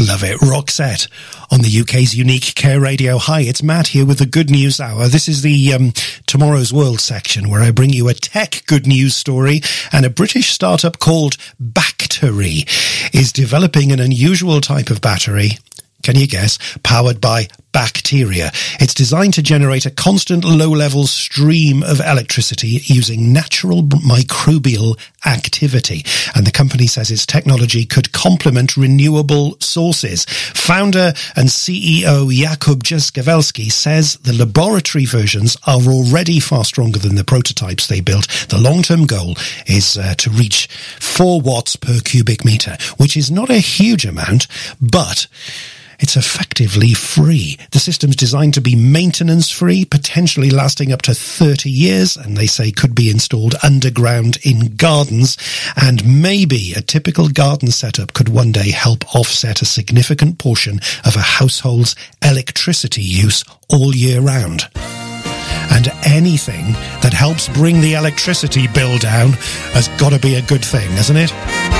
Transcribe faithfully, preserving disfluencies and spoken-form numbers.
Love it. Roxette on the U K's unique Care Radio. Hi, it's Matt here with the Good News Hour. This is the um, Tomorrow's World section where I bring you a tech good news story, and a British startup called Bactery is developing an unusual type of battery. Can you guess? Powered by bacteria. It's designed to generate a constant low-level stream of electricity using natural microbial activity. And the company says its technology could complement renewable sources. Founder and C E O Jakub Jaskowski says the laboratory versions are already far stronger than the prototypes they built. The long-term goal is uh, to reach four watts per cubic meter, which is not a huge amount, but it's effectively free. The system's designed to be maintenance-free, potentially lasting up to thirty years, and they say could be installed underground in gardens. And maybe a typical garden setup could one day help offset a significant portion of a household's electricity use all year round. And anything that helps bring the electricity bill down has got to be a good thing, hasn't it?